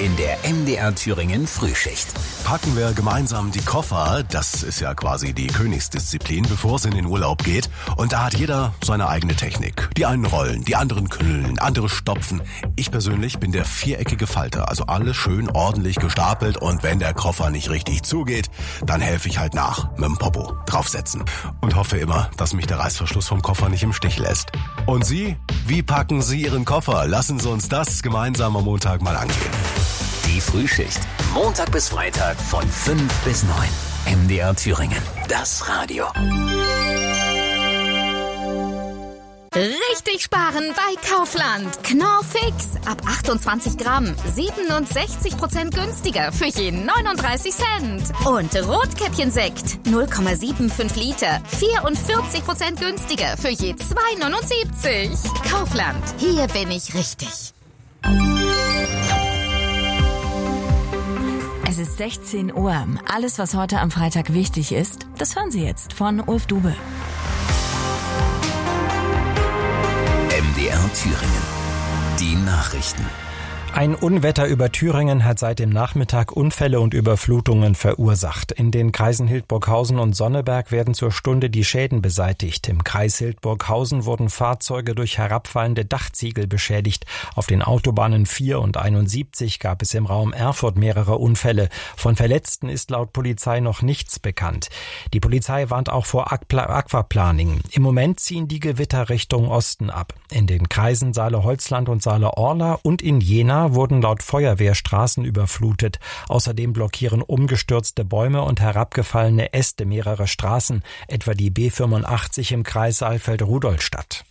in der MDR Thüringen Frühschicht. Packen wir gemeinsam die Koffer, das ist ja quasi die Königsdisziplin, bevor es in den Urlaub geht. Und da hat jeder seine eigene Technik. Die einen rollen, die anderen knüllen, andere stopfen. Ich persönlich bin der viereckige Falter, also alles schön ordentlich gestapelt. Und wenn der Koffer nicht richtig zugeht, dann helfe ich halt nach, mit dem Popo draufsetzen. Und hoffe immer, dass mich der Reißverschluss vom Koffer nicht im Stich lässt. Und Sie? Wie packen Sie Ihren Koffer? Lassen Sie uns das gemeinsam am Montag mal angehen. Die Frühschicht. Montag bis Freitag von 5 bis 9. MDR Thüringen. Das Radio. Richtig sparen bei Kaufland. Knorr Fix. Ab 28 Gramm. 67% günstiger für je 39 Cent. Und Rotkäppchensekt. 0,75 Liter. 44% günstiger für je 2,79. Kaufland. Hier bin ich richtig. Es ist 16 Uhr. Alles, was heute am Freitag wichtig ist, das hören Sie jetzt von Ulf Dube. MDR Thüringen. Die Nachrichten. Ein Unwetter über Thüringen hat seit dem Nachmittag Unfälle und Überflutungen verursacht. In den Kreisen Hildburghausen und Sonneberg werden zur Stunde die Schäden beseitigt. Im Kreis Hildburghausen wurden Fahrzeuge durch herabfallende Dachziegel beschädigt. Auf den Autobahnen 4 und 71 gab es im Raum Erfurt mehrere Unfälle. Von Verletzten ist laut Polizei noch nichts bekannt. Die Polizei warnt auch vor Aquaplaning. Im Moment ziehen die Gewitter Richtung Osten ab. In den Kreisen Saale-Holzland und Saale-Orla und in Jena wurden laut Feuerwehr Straßen überflutet. Außerdem blockieren umgestürzte Bäume und herabgefallene Äste mehrere Straßen, etwa die B85 im Kreis Saalfeld-Rudolstadt.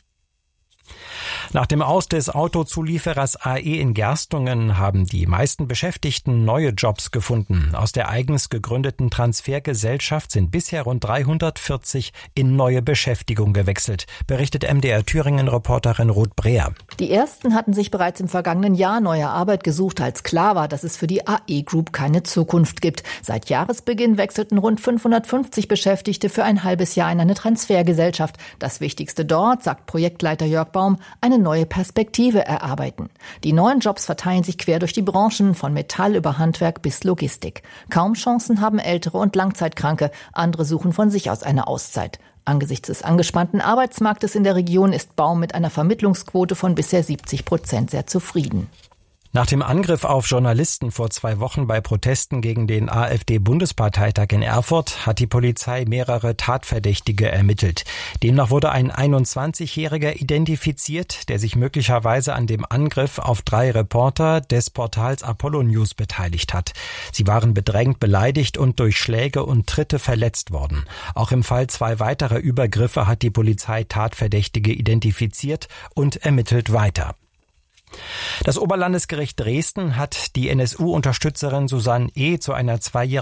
Nach dem Aus des Autozulieferers AE in Gerstungen haben die meisten Beschäftigten neue Jobs gefunden. Aus der eigens gegründeten Transfergesellschaft sind bisher rund 340 in neue Beschäftigung gewechselt, berichtet MDR Thüringen-Reporterin Ruth Breer. Die ersten hatten sich bereits im vergangenen Jahr neue Arbeit gesucht, als klar war, dass es für die AE Group keine Zukunft gibt. Seit Jahresbeginn wechselten rund 550 Beschäftigte für ein halbes Jahr in eine Transfergesellschaft. Das Wichtigste dort, sagt Projektleiter Jörg Baum, eine neue Perspektive erarbeiten. Die neuen Jobs verteilen sich quer durch die Branchen, von Metall über Handwerk bis Logistik. Kaum Chancen haben Ältere und Langzeitkranke. Andere suchen von sich aus eine Auszeit. Angesichts des angespannten Arbeitsmarktes in der Region ist Baum mit einer Vermittlungsquote von bisher 70% sehr zufrieden. Nach dem Angriff auf Journalisten vor 2 Wochen bei Protesten gegen den AfD-Bundesparteitag in Erfurt hat die Polizei mehrere Tatverdächtige ermittelt. Demnach wurde ein 21-Jähriger identifiziert, der sich möglicherweise an dem Angriff auf 3 Reporter des Portals Apollo News beteiligt hat. Sie waren bedrängt, beleidigt und durch Schläge und Tritte verletzt worden. Auch im Fall 2 weiterer Übergriffe hat die Polizei Tatverdächtige identifiziert und ermittelt weiter. Das Oberlandesgericht Dresden hat die NSU-Unterstützerin Susanne E. zu einer 2-jährigen